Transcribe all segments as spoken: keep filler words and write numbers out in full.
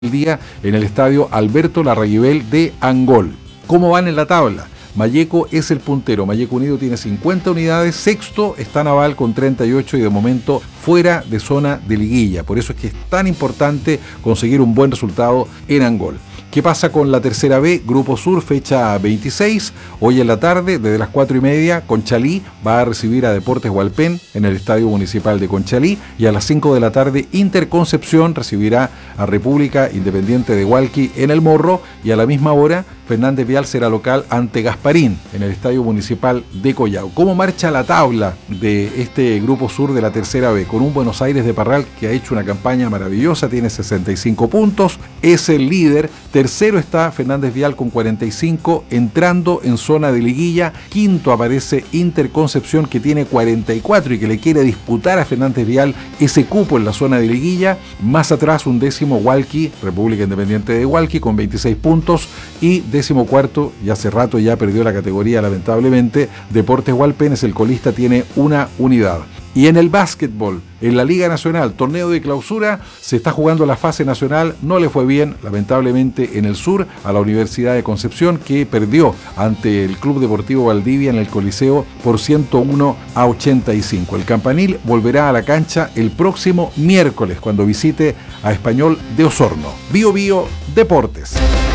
el día en el estadio Alberto Larraguibel de Angol. ¿Cómo van en la tabla? Malleco es el puntero, Malleco Unido tiene cincuenta unidades, sexto está Naval con treinta y ocho y de momento fuera de zona de liguilla. Por eso es que es tan importante conseguir un buen resultado en Angol. ¿Qué pasa con la tercera B? Grupo Sur, fecha veintiséis, hoy en la tarde, desde las cuatro y media, Conchalí va a recibir a Deportes Hualpén en el Estadio Municipal de Conchalí, y a las cinco de la tarde, Interconcepción recibirá a República Independiente de Hualqui en El Morro, y a la misma hora, Fernández Vial será local ante Gasparín en el Estadio Municipal de Collao. ¿Cómo marcha la tabla de este Grupo Sur de la tercera B? Con un Buenos Aires de Parral que ha hecho una campaña maravillosa, tiene sesenta y cinco puntos, es el líder. Tercero está Fernández Vial con cuarenta y cinco, entrando en zona de liguilla. Quinto aparece Interconcepción, que tiene cuarenta y cuatro y que le quiere disputar a Fernández Vial ese cupo en la zona de liguilla. Más atrás, un décimo, Hualqui, República Independiente de Hualqui, con veintiséis puntos. Y décimo cuarto, y hace rato ya perdió la categoría lamentablemente, Deportes Hualpén es el colista, tiene una unidad. Y en el básquetbol, en la Liga Nacional, torneo de clausura, se está jugando la fase nacional. No le fue bien, lamentablemente, en el sur, a la Universidad de Concepción, que perdió ante el Club Deportivo Valdivia en el Coliseo por ciento uno a ochenta y cinco. El Campanil volverá a la cancha el próximo miércoles, cuando visite a Español de Osorno. Bio Bio Deportes.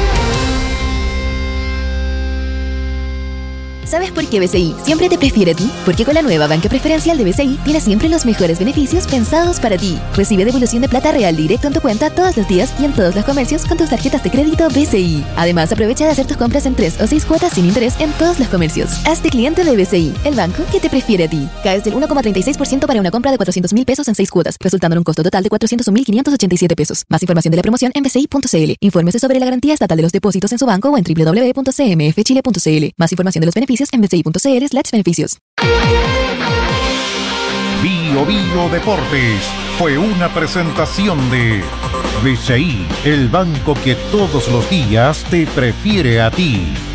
¿Sabes por qué B C I siempre te prefiere a ti? Porque con la nueva banca preferencial de B C I tienes siempre los mejores beneficios pensados para ti. Recibe devolución de plata real directo en tu cuenta todos los días y en todos los comercios con tus tarjetas de crédito B C I. Además, aprovecha de hacer tus compras en tres o seis cuotas sin interés en todos los comercios. Hazte cliente de B C I, el banco que te prefiere a ti. Caes del uno coma treinta y seis por ciento para una compra de cuatrocientos mil pesos en seis cuotas, resultando en un costo total de cuatrocientos un mil quinientos ochenta y siete pesos. Más información de la promoción en b c i punto c l. Infórmese sobre la garantía estatal de los depósitos en su banco o en w w w punto c m f chile punto c l. Más información de los beneficios en b c i punto c l slash beneficios. Bio Bio Deportes fue una presentación de B C I, el banco que todos los días te prefiere a ti.